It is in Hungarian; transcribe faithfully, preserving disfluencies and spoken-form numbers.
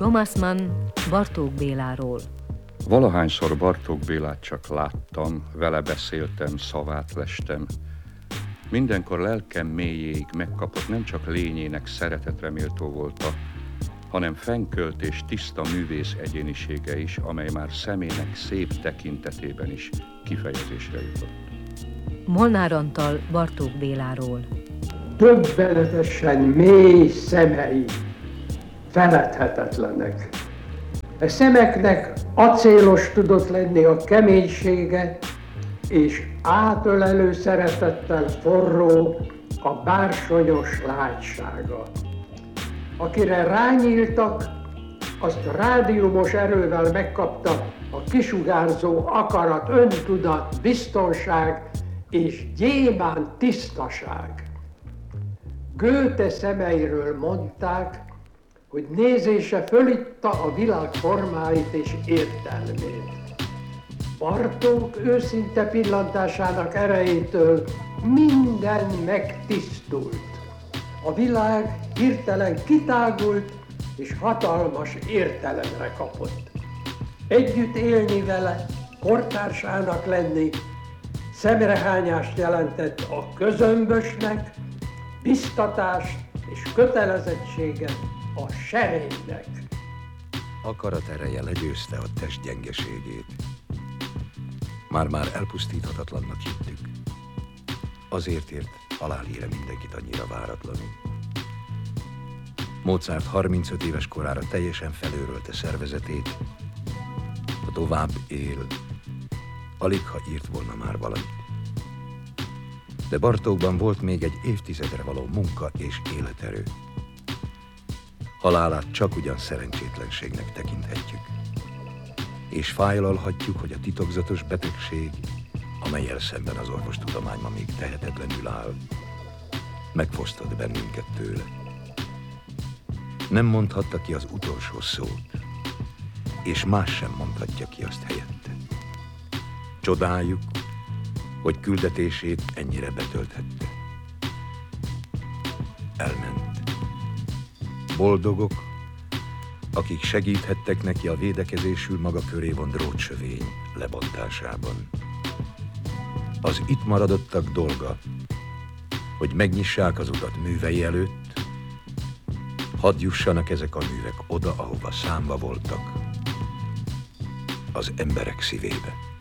Thomas Mann Bartók Béláról. Valahányszor Bartók Bélát csak láttam, vele beszéltem, szavát lestem. Mindenkor lelkem mélyéig megkapott, nem csak lényének szeretetre méltó volta, hanem fenkölt és tiszta művész egyénisége is, amely már szemének szép tekintetében is kifejezésre jutott. Molnár Antal Bartók Béláról. Döbbenetesen mély szemei, feledhetetlenek. A szemeknek acélos tudott lenni a keménysége, és átölelő szeretettel forró a bársonyos lágysága. Akire rányíltak, azt rádiumos erővel megkapta a kisugárzó akarat, öntudat, biztonság és gyémánt tisztaság. Goethe szemeiről mondták, hogy nézése fölitta a világ formáit és értelmét. Bartók őszinte pillantásának erejétől minden megtisztult. A világ hirtelen kitágult és hatalmas értelemre kapott. Együtt élni vele, kortársának lenni, szemrehányást jelentett a közömbösnek, biztatást és kötelezettséget a serénynek. Akarat ereje legyőzte a test gyengeségét. Már-már elpusztíthatatlannak hittük. Azért ért halálhíre mindenkit annyira váratlanul. Mozart harmincöt éves korára teljesen felőrölte szervezetét. Ha tovább él, alig ha írt volna már valamit. De Bartókban volt még egy évtizedre való munka és életerő. Halálát csak ugyan szerencsétlenségnek tekinthetjük. És fájlalhatjuk, hogy a titokzatos betegség, amellyel szemben az orvostudomány ma még tehetetlenül áll, megfosztott bennünket tőle. Nem mondhatta ki az utolsó szót, és más sem mondhatja ki azt helyette. Csodáljuk, hogy küldetését ennyire betölthette. Elment. Boldogok, akik segíthettek neki a védekezésül maga köré von drótsövény lebontásában. Az itt maradottak dolga, hogy megnyissák az utat művei előtt, hadd jussanak ezek a művek oda, ahova számba voltak, az emberek szívébe.